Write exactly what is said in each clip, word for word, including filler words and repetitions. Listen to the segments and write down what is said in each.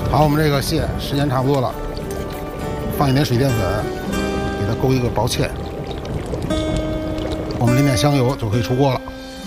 好，我们这个蟹时间差不多了，放一点水淀粉，给它勾一个薄芡，我们淋点香油就可以出锅了。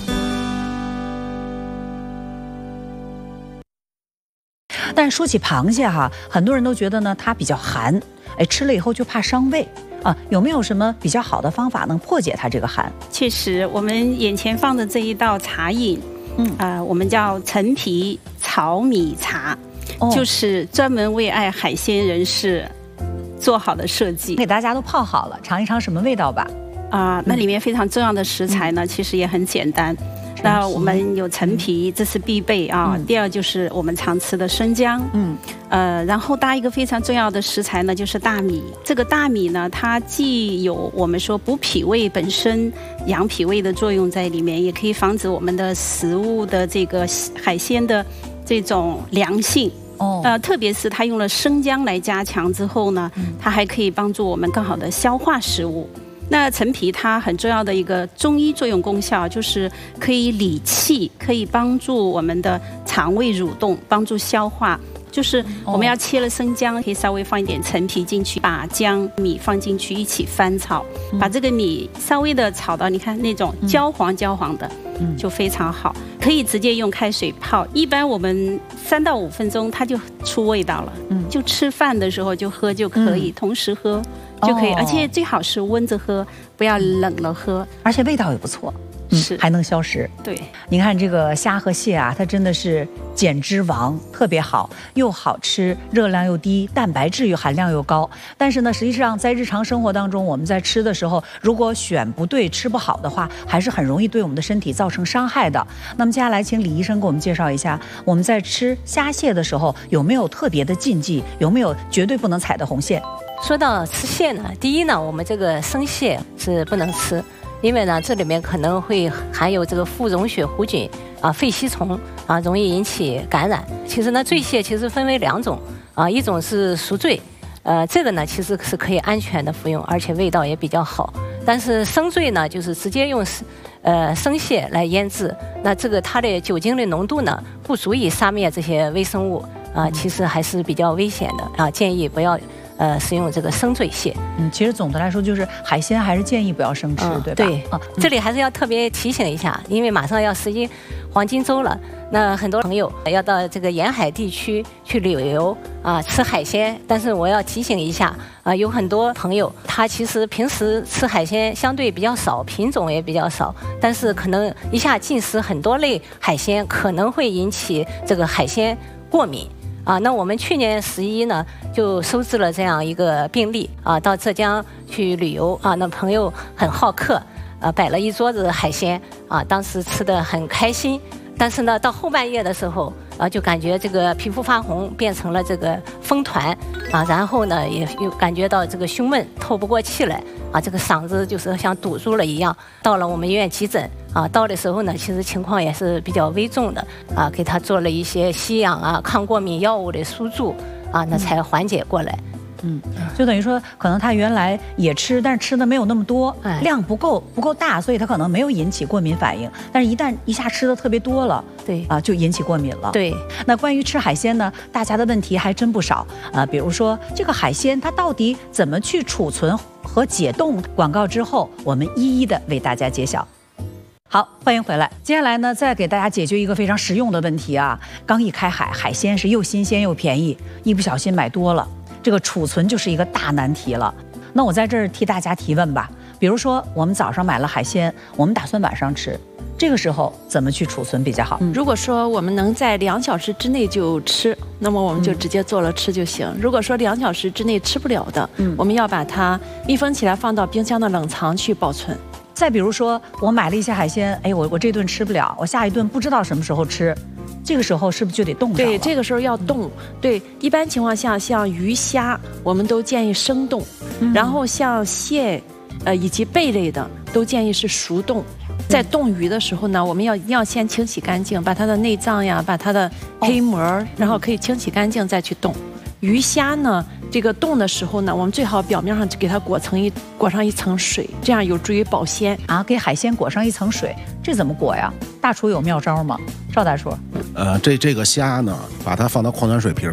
但说起螃蟹哈，很多人都觉得呢它比较寒，哎，吃了以后就怕伤胃啊。有没有什么比较好的方法能破解它这个寒？ 确实，我们眼前放的这一道茶饮，嗯啊、呃，我们叫陈皮炒米茶，哦、就是专门为爱海鲜人士做好的设计， 给大家都泡好了，尝一尝什么味道吧。 啊、呃，那里面非常重要的食材呢，嗯、其实也很简单。那我们有陈皮，这是必备啊。嗯、第二就是我们常吃的生姜，嗯，呃，然后搭一个非常重要的食材呢，就是大米。这个大米呢，它既有我们说补脾胃本身养脾胃的作用在里面，也可以防止我们的食物的这个海鲜的这种凉性。哦，呃，特别是它用了生姜来加强之后呢，它还可以帮助我们更好的消化食物。那陈皮它很重要的一个中医作用功效，就是可以理气，可以帮助我们的肠胃蠕动，帮助消化。就是我们要切了生姜，可以稍微放一点陈皮进去，把姜米放进去一起翻炒，把这个米稍微的炒到你看那种焦黄焦黄的，就非常好。可以直接用开水泡，一般我们三到五分钟它就出味道了。嗯，就吃饭的时候就喝就可以，同时喝。就可以，而且最好是温着喝，不要冷了喝， 而且味道也不错， 是、嗯、 还能消食。 对， 您看这个虾和蟹啊，它真的是减脂王，特别好，又好吃，热量又低，蛋白质又含量又高。但是呢，实际上在日常生活当中，我们在吃的时候，如果选不对、吃不好的话，还是很容易对我们的身体造成伤害的。那么接下来，请李医生给我们介绍一下，我们在吃虾蟹的时候有没有特别的禁忌，有没有绝对不能踩的红线？ 说到吃蟹呢，第一呢，我们这个生蟹是不能吃，因为呢，这里面可能会含有这个副溶血弧菌啊、肺吸虫啊，容易引起感染。其实呢，醉蟹其实分为两种啊，一种是熟醉，呃，这个呢其实是可以安全的服用，而且味道也比较好。但是生醉呢，就是直接用呃生蟹来腌制，那这个它的酒精的浓度呢，不足以杀灭这些微生物啊，其实还是比较危险的啊，建议不要。呃，使用这个生醉蟹。 嗯，其实总的来说就是海鲜还是建议不要生吃，嗯、对吧？ 对，啊、嗯，这里还是要特别提醒一下，因为马上要十一黄金周了，那很多朋友要到这个沿海地区去旅游啊，吃海鲜。但是我要提醒一下啊，有很多朋友他其实平时吃海鲜相对比较少，品种也比较少，但是可能一下进食很多类海鲜，可能会引起这个海鲜过敏。啊，那我们去年十一呢，就收治了这样一个病例啊，到浙江去旅游啊，那朋友很好客，啊，摆了一桌子海鲜啊，当时吃得很开心，但是呢，到后半夜的时候啊，就感觉这个皮肤发红，变成了这个风团啊，然后呢，也又感觉到这个胸闷，透不过气来啊，这个嗓子就是像堵住了一样。到了我们医院急诊啊，到的时候呢，其实情况也是比较危重的啊，给他做了一些吸氧啊、抗过敏药物的输注啊，那才缓解过来。 嗯，就等于说，可能他原来也吃，但是吃的没有那么多，哎、量不够不够大，所以他可能没有引起过敏反应。但是，一旦一下吃的特别多了， 对啊，就引起过敏了。 对， 那关于吃海鲜呢，大家的问题还真不少啊。比如说，这个海鲜它到底怎么去储存和解冻？广告之后，我们一一的为大家揭晓。好，欢迎回来。接下来呢，再给大家解决一个非常实用的问题啊。刚一开海，海鲜是又新鲜又便宜，一不小心买多了。这个储存就是一个大难题了。那我在这儿替大家提问吧。比如说，我们早上买了海鲜，我们打算晚上吃，这个时候怎么去储存比较好？ 嗯、如果说我们能在两小时之内就吃，那么我们就直接做了吃就行。嗯、如果说两小时之内吃不了的，嗯，我们要把它密封起来，放到冰箱的冷藏去保存。 再比如说，我买了一些海鲜，哎，我我这顿吃不了，我下一顿不知道什么时候吃。这个时候是不是就得冻上了？ 对，这个时候要冻。对，一般情况下，像鱼虾，我们都建议生冻；嗯、然后像蟹，呃，以及贝类的，都建议是熟冻。在冻鱼的时候呢，我们要一定要先清洗干净，把它的内脏呀，把它的黑膜，哦、然后可以清洗干净再去冻。鱼虾呢，这个冻的时候呢，我们最好表面上给它裹层一裹上一层水，这样有助于保鲜啊。给海鲜裹上一层水，这怎么裹呀？大厨有妙招吗？赵大厨？ 呃，这这个虾呢，把它放到矿泉水瓶